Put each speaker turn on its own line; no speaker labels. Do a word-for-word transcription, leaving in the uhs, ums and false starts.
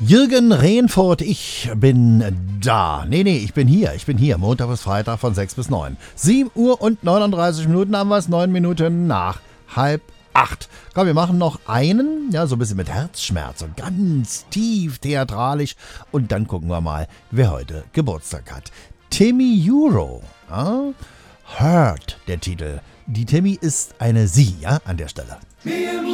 Jürgen Rehfort, ich bin da. Nee, nee, ich bin hier. Ich bin hier. Montag bis Freitag von sechs bis neun. sieben Uhr und neununddreißig Minuten haben wir es. neun Minuten nach halb acht. Komm, wir machen noch einen. Ja, so ein bisschen mit Herzschmerz und ganz tief theatralisch. Und dann gucken wir mal, wer heute Geburtstag hat. Timmy Euro. Ja? Hurt, der Titel. Die Timmy ist eine Sie, ja, an der Stelle.